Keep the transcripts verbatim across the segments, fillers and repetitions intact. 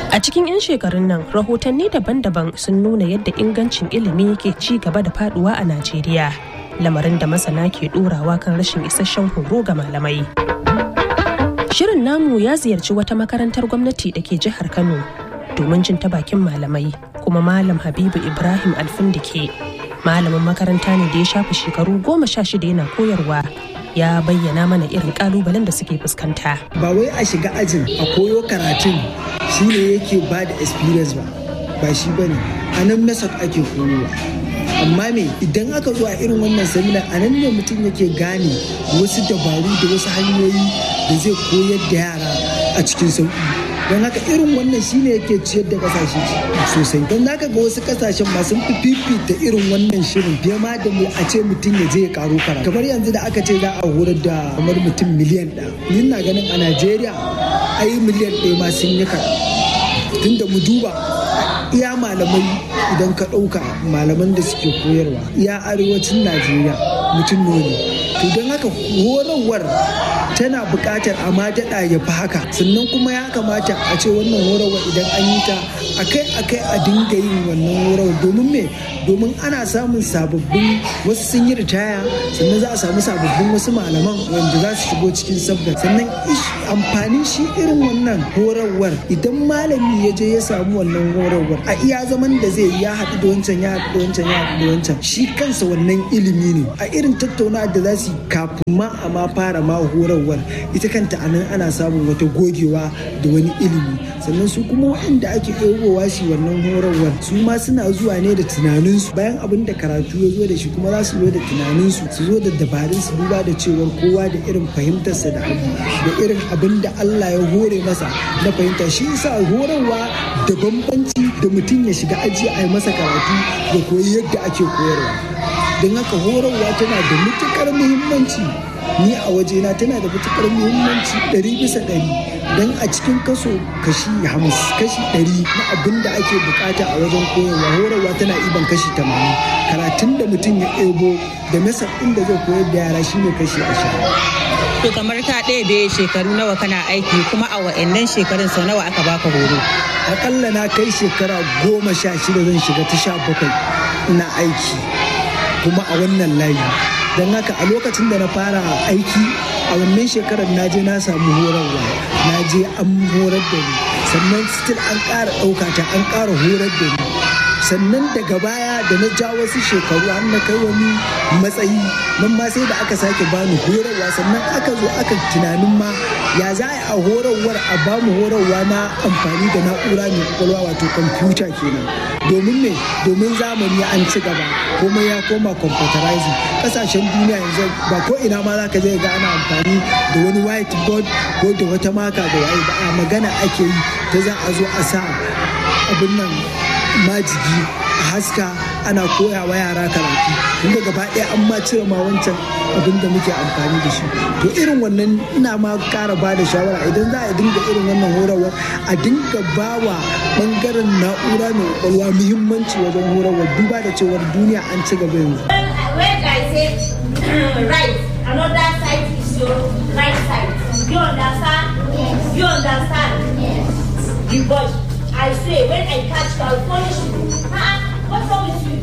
A cikin 'yan shekarun nan, rahotanni daban-daban sun nuna yadda ingancin ilimi ke ci gaba da faduwa a Najeriya, lamarin da masana ke ɗorawa kan rashin isasshen horo ga malamai. Shirin namu ya ziyarci wata makarantar gwamnati da ke jihar Kano domin jin ta bakin malamai, kuma Malam Habibu Ibrahim Alfindike, malamin makaranta ne da ya shafi shekaru goma sha shida yana koyarwa, ya bayyana mana irin kalubalen da suke fuskanta. Ba wai a shiga ajin a koyo karatun shi ne yake ba da experience ba, ba shi ba ne, a nan method ake koyowa. Amma me idan aka zo a irin wannan seminar a nan ne mutum yake gane wasu dabaru da wasu hanyoyi da zai koyar da yara a cikin sauƙi. Don haka irin wannan shine yake ciyar da kasashe sosai. Don haka ga wasu kasashen masu fifita irin wannan shirin fiye ma da mu a ce mutum ya je ya karo karatu. Kamar yanzu da aka ce za a horar da kamar mutum miliyan ɗaya. Ni na ganin a Najeriya ai miliyan ɗaya ma sun yi karatu. Tunda mu duba iya malamai idan ka ɗauka malaman da suke koyarwa iya arewacin Najeriya mutum ne. To don haka horarwar tana buƙatar a ma daɗa ya fi haka, sannan kuma ya kamata a ce wannan horarwa idan an yi ta akai-akai a dinga yin wannan horarwa. Domin me domin ana samun sababbin wasu sun yi ritaya, sannan za a samu sababbin wasu malaman wanda za su shigo cikin sabga. Sannan amfanin shi irin wannan horarwar idan malami ya je ya samu wannan horarwar a iya zaman da zai ya haɗu da wancan ya haɗu da wancan ya haɗu da wancan, shi kansa wannan ilimi ne. A irin tattaunawa da za su kafin ma a ma fara ma horarwar ita kanta anan ana samun wata gogewa da wani ilimi. Sannan su kuma waɗanda ake ɗaukowa shi wannan horarwar su ma suna zuwa ne da tunaninsu, bayan abin da karatu ya zo da shi kuma za su zo da tunaninsu, su zo da dabarun su, duba da cewar kowa da irin fahimtarsa da abu da irin abin da Allah ya hore masa na fahimta. Shi yasa horarwa da bambanci da mutum ya shiga aji a yi masa karatu ya koyi yadda ake koyarwa. Don haka horarwa tana da matuƙar muhimmanci, ni a wajena tana da matuƙar muhimmanci ɗari bisa ɗari. Don a cikin kaso kashi hamis kashi ɗari na abin da ake bukata a wajen koyarwa, horarwa tana iban kashi tamanin. Karatun da mutum ya ebo da masa ɗin da zai koyar da yara shine kashi ashirin. To kamar ka ɗebe shekaru nawa kana aiki, kuma a wa'annan shekarun sau nawa aka baka horo? Akalla na kai shekara goma sha shida zan shiga ta sha bakwai ina aiki kuma a wannan layi. Don haka a lokacin da na fara aiki a wannan shekarar na je na samu horarwa, na je an horar da ni, sannan still an ƙara ɗauka ta an ƙara horar da ni. Sannan daga baya da na ja wasu shekaru har na kai wani matsayi, nan ma sai da aka sake bani horarwa. Sannan aka zo aka tunanin ma ya za a horarwar a bamu horarwa na amfani da na'ura mai kwakwalwa wato kwamfuta kenan. Domin me domin zamani an ci gaba kuma ya koma computerizing. Kasashen duniya yanzu ba ko ina ma za ka je ga ana amfani da wani whiteboard ko da wata maka da waye ba, a magana ake yi ta za a zo a sa abin nan majigi a haska ana koya wa yara karatu. Kuma gaba ɗaya an ma cire ma wancan abin da muke amfani da shi. To irin wannan ina ma ƙara ba da shawara idan za a dinga irin wannan horarwar a dinga ba wa ɓangaren na'ura mai ƙwaƙwalwa muhimmanci wajen horarwar, duba da cewar duniya an ci gaba yanzu. When I say right, another side is your right side. You understand? You understand? The boy, I say when I catch you, I'll punish you. Huh? What's wrong with you?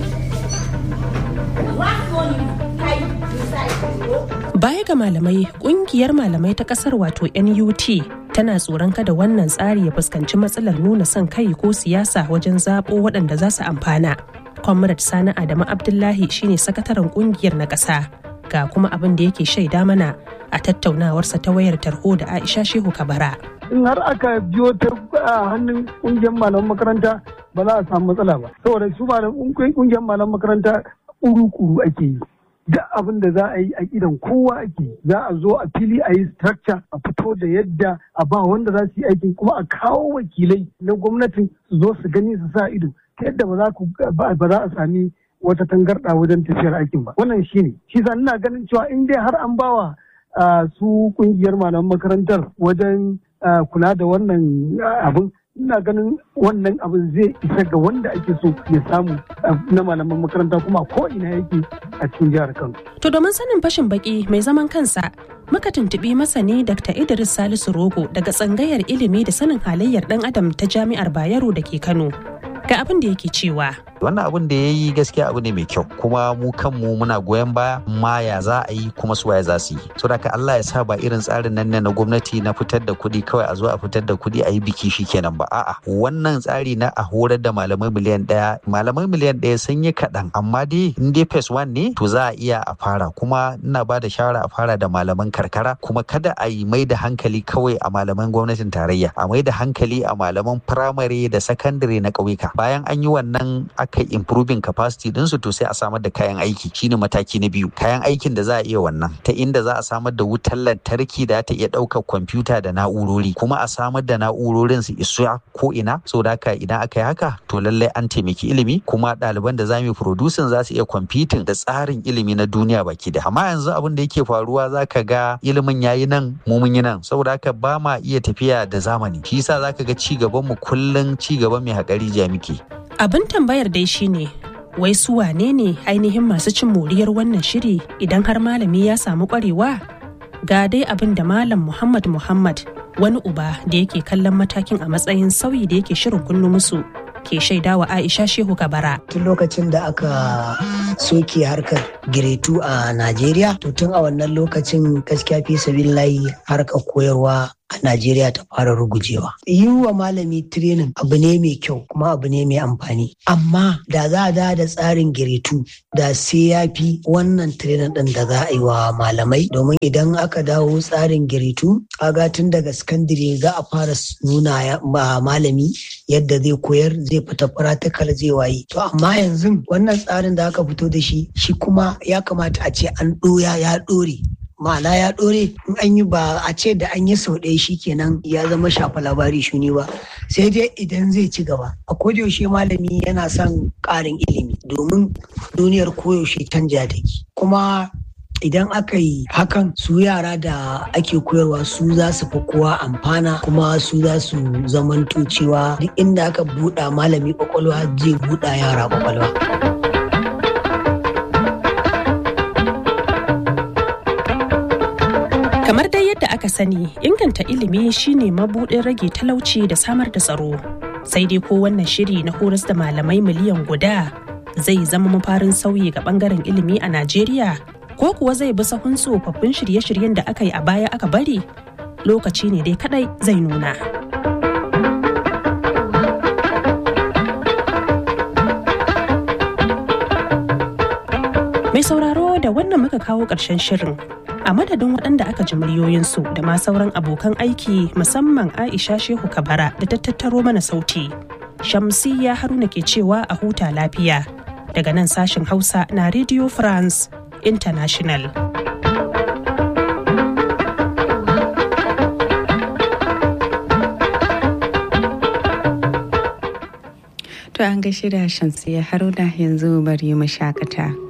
What phone you carry inside? Baya ga malamai, kungiyar malamai ta kasar wato N U T tana tsoron kada wannan tsari ya fuskanci matsalar nuna son kai ko siyasa wajen zaɓo waɗanda za su amfana. Comrade Sani Adamu Abdullahi shine sakataren kungiyar na ƙasa, ga kuma abin da yake shaida mana a tattaunawarsa ta wayar tarho da Aisha Shehu Kabara. In har aka biyo ta hannun kungiyar malaman makaranta ba za a samu matsala ba, saboda su kungiyar malaman makaranta kuru-kuru ake yi. Da abin da za a yi a idan kowa ake, za a zo a fili a yi structure a fito da yadda a ba wanda za su yi aikin, kuma a kawo wakilai na gwamnatin su zo su gani su sa ido ta yadda ba za a sami wata tangarɗa wajen tafiyar aikin ba. Wannan shi ne shi sa ina ganin cewa in dai har an bawa su kungiyar malaman makarantar wajen kula da wannan abin, ina ganin wannan abin zai isa ga wanda ake so ya samu na malaman makaranta kuma ko ina yake a cikin jihar Kano. To domin sanin fashin baki mai zaman kansa muka tuntuɓi masani Dakta Idris Salisu Rogo daga tsangayar ilimi da sanin halayyar ɗan adam ta Jami'ar Bayero da ke Kano. Ga abin da yake cewa. Wannan abin da ya yi gaskiya abu ne mai kyau kuma mu kanmu muna goyon baya ma ya za a yi kuma su waye za su yi. So da Allah ya sa ba irin tsarin nan ne na gwamnati na fitar da kuɗi kawai a zo a fitar da kuɗi a yi biki shi kenan ba. A'a wannan tsari na a horar da malamai miliyan ɗaya malamai miliyan ɗaya sun yi kaɗan amma dai in dai phase one ne to za a iya a fara kuma ina ba da shawara a fara da malaman karkara kuma kada a yi mai da hankali kawai a malaman gwamnatin tarayya a mai da hankali a malaman firamare da sakandare na ƙauyuka. Bayan an yi wannan aka yi improving capacity dinsu to sai a samar da kayan aiki shine mataki na biyu kayan aikin da za a iya wannan ta inda za a samar da wutar lantarki da ta iya ɗaukar kwamfuta da na'urori kuma a samar da na'urorin su isa ko ina so da haka idan aka yi haka to lallai an taimaki ilimi kuma ɗaliban da za mu yi producing za su iya competing da tsarin ilimi na duniya baki da amma yanzu abin da yake faruwa za ka ga ilimin yayi nan mu mun yi nan saboda haka ba ma iya tafiya da zamani shi yasa za ka ga ci gaban mu kullum ci gaban mai haƙari jami'i. Abin tambayar dai shine wai su wane ne ainihin masu cin moriyar wannan shiri idan har malami ya samu kwarewa? Ga dai abin da Malam Muhammad Muhammad wani uba da yake kallon matakin a matsayin sauyi da yake shirin kunnu musu ke shaidawa Aisha Shehu Kabara. Tun lokacin da aka soke harkar giretu a Najeriya, to tun a wannan lokacin gaskiya fi sabilillahi harkar koyarwa a Najeriya ta fara rugujewa. Yi wa malami training abu ne mai kyau kuma abu ne mai amfani. Amma da za a da da tsarin giretu da sai ya fi wannan training ɗin da za a yi wa malamai. Domin idan aka dawo tsarin giretu, kaga tun daga sakandire za a fara nuna malami yadda zai koyar zai fita practical zai wayi. To amma yanzu wannan tsarin da aka fito da shi, shi kuma ya kamata a ce an ɗoya ya ɗore. Ma'ana ya ɗore in an yi ba a ce da an yi sau ɗaya shi kenan ya zama shafa labari shuni ba sai dai idan zai ci gaba a kodayaushe malami yana son ƙarin ilimi domin duniyar koyaushe canja take kuma idan aka yi hakan su yara da ake koyarwa su za su fi kowa amfana kuma su za su zamanto cewa duk inda aka buɗa malami kwakwalwa zai buɗa yara kwakwalwa. Kamar dai yadda aka sani, inganta ilimi shine mabuɗin rage talauci da samar da tsaro. Sai dai ko wannan shiri na horas da malamai miliyan guda zai zama mafarin sauyi ga bangaren ilimi a Najeriya, ko kuwa zai bi sahun tsofaffin shirye-shiryen da aka yi a baya aka bari? Lokaci ne dai kadai zai nuna. Mai sauraro da wannan muka kawo ƙarshen shirin. A madadin waɗanda aka ji muryoyinsu da ma sauran abokan aiki musamman Aisha Shehu Kabara da ta tattaro mana sauti. Shamsiyya Haruna ke cewa a huta lafiya daga nan sashen Hausa na Radio France International. To an gaishe da Shamsiyya Haruna yanzu bari mu shakata.